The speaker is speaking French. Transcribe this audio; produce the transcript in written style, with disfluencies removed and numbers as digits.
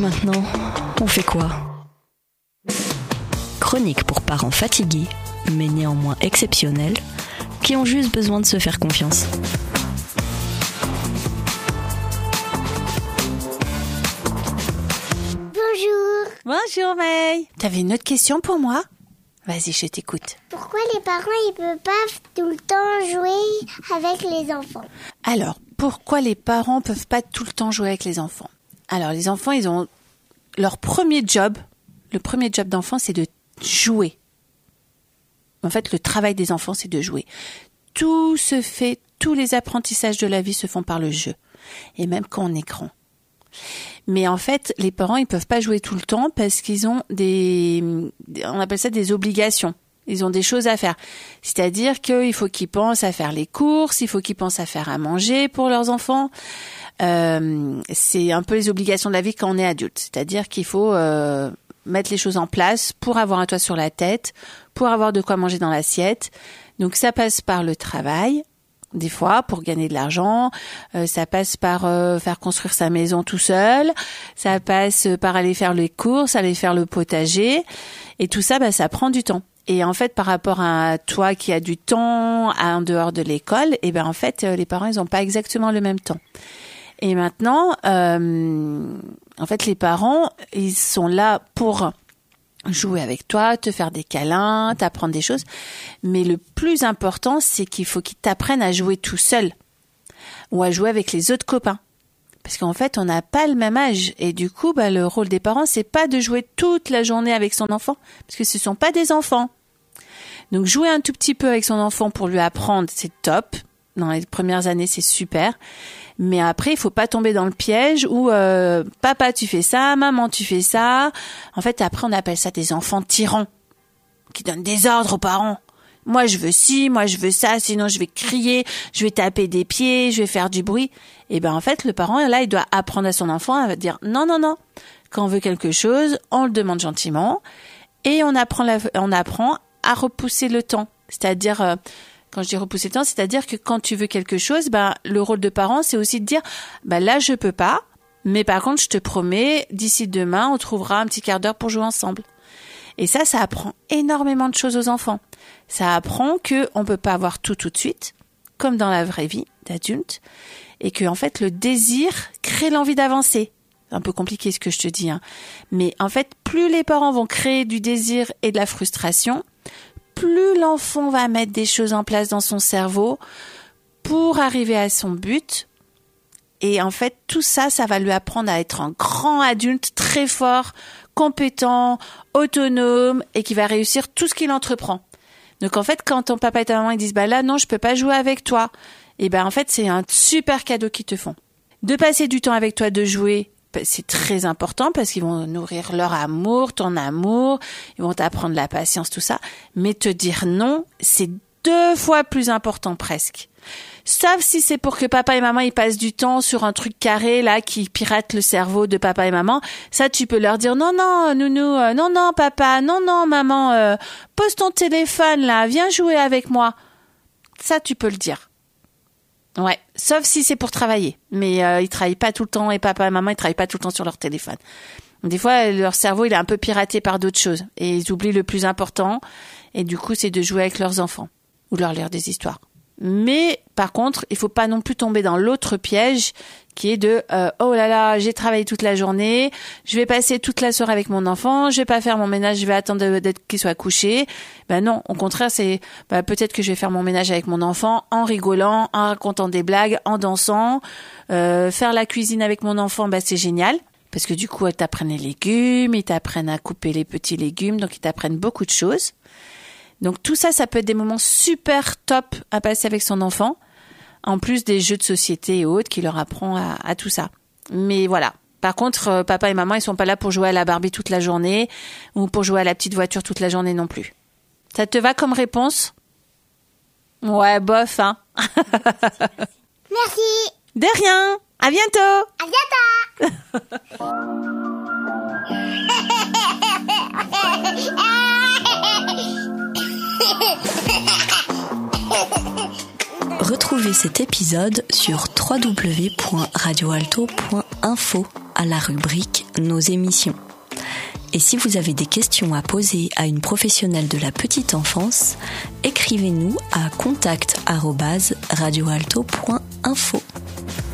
maintenant, on fait quoi ? Chronique pour parents fatigués, mais néanmoins exceptionnels, qui ont juste besoin de se faire confiance. Bonjour. Bonjour May. T'avais une autre question pour moi ? Vas-y, je t'écoute. Pourquoi les parents ils peuvent pas tout le temps jouer avec les enfants ? Alors, pourquoi les parents peuvent pas tout le temps jouer avec les enfants ? Alors, les enfants, ils ont leur premier job. Le premier job d'enfant, c'est de jouer. En fait, le travail des enfants, c'est de jouer. Tout se fait, tous les apprentissages de la vie se font par le jeu. Et même quand on est grand. Mais en fait, les parents, ils peuvent pas jouer tout le temps parce qu'ils ont on appelle ça des obligations. Ils ont des choses à faire. C'est-à-dire qu'il faut qu'ils pensent à faire les courses, il faut qu'ils pensent à faire à manger pour leurs enfants. C'est un peu les obligations de la vie quand on est adulte. C'est-à-dire qu'il faut mettre les choses en place pour avoir un toit sur la tête, pour avoir de quoi manger dans l'assiette. Donc ça passe par le travail. Des fois, pour gagner de l'argent, ça passe par faire construire sa maison tout seul, ça passe par aller faire les courses, aller faire le potager, et tout ça, ça prend du temps. Et en fait, par rapport à toi qui as du temps en dehors de l'école, en fait, les parents, ils n'ont pas exactement le même temps. Et maintenant, en fait, les parents, ils sont là pour jouer avec toi, te faire des câlins, t'apprendre des choses. Mais le plus important, c'est qu'il faut qu'ils t'apprennent à jouer tout seul ou à jouer avec les autres copains. Parce qu'en fait, on n'a pas le même âge. Et du coup, le rôle des parents, c'est pas de jouer toute la journée avec son enfant. Parce que ce sont pas des enfants. Donc, jouer un tout petit peu avec son enfant pour lui apprendre, c'est top. Dans les premières années, c'est super. Mais après, il faut pas tomber dans le piège où papa tu fais ça, maman tu fais ça. En fait, après on appelle ça des enfants tyrans qui donnent des ordres aux parents. Moi je veux ci, moi je veux ça, sinon je vais crier, je vais taper des pieds, je vais faire du bruit. Et en fait, le parent là, il doit apprendre à son enfant à dire non. Quand on veut quelque chose, on le demande gentiment et on apprend à repousser le temps. C'est-à-dire quand je dis repousser le temps, c'est-à-dire que quand tu veux quelque chose, le rôle de parent, c'est aussi de dire, là, je peux pas, mais par contre, je te promets, d'ici demain, on trouvera un petit quart d'heure pour jouer ensemble. Et ça apprend énormément de choses aux enfants. Ça apprend que on peut pas avoir tout de suite, comme dans la vraie vie d'adulte, et que, en fait, le désir crée l'envie d'avancer. C'est un peu compliqué ce que je te dis, mais en fait, plus les parents vont créer du désir et de la frustration, plus l'enfant va mettre des choses en place dans son cerveau pour arriver à son but. Et en fait, tout ça, ça va lui apprendre à être un grand adulte très fort, compétent, autonome et qui va réussir tout ce qu'il entreprend. Donc en fait, quand ton papa et ta maman ils disent là non, je peux pas jouer avec toi, et en fait, c'est un super cadeau qu'ils te font. De passer du temps avec toi, de jouer, c'est très important parce qu'ils vont nourrir leur amour, ton amour, ils vont t'apprendre la patience, tout ça. Mais te dire non, c'est 2 fois plus important presque. Sauf si c'est pour que papa et maman ils passent du temps sur un truc carré là qui pirate le cerveau de papa et maman. Ça, tu peux leur dire non nounou, non papa, non maman, pose ton téléphone là, viens jouer avec moi. Ça, tu peux le dire. Ouais, sauf si c'est pour travailler. Mais ils travaillent pas tout le temps et papa et maman ils travaillent pas tout le temps sur leur téléphone. Des fois, leur cerveau il est un peu piraté par d'autres choses et ils oublient le plus important. Et du coup, c'est de jouer avec leurs enfants ou leur lire des histoires. Mais par contre, il faut pas non plus tomber dans l'autre piège qui est de oh là là, j'ai travaillé toute la journée, je vais passer toute la soirée avec mon enfant, je vais pas faire mon ménage, je vais attendre d'être qu'il soit couché. Non, au contraire, c'est peut-être que je vais faire mon ménage avec mon enfant en rigolant, en racontant des blagues, en dansant, faire la cuisine avec mon enfant, c'est génial. Parce que du coup, ils t'apprennent les légumes, ils t'apprennent à couper les petits légumes, donc ils t'apprennent beaucoup de choses. Donc tout ça, ça peut être des moments super top à passer avec son enfant, en plus des jeux de société et autres qui leur apprend à tout ça. Mais voilà. Par contre, papa et maman, ils sont pas là pour jouer à la Barbie toute la journée ou pour jouer à la petite voiture toute la journée non plus. Ça te va comme réponse ? Ouais, bof, hein. Merci. De rien. À bientôt. À bientôt. Retrouvez cet épisode sur www.radioalto.info. à la rubrique Nos émissions. Et si vous avez des questions à poser à une professionnelle de la petite enfance, écrivez-nous à contact@radioalto.info.